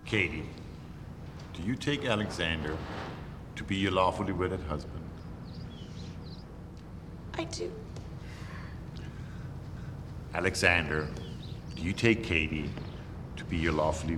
Katie, do you take Alexander to be your lawfully wedded husband? I do. Alexander, do you take Katie to be your lawfully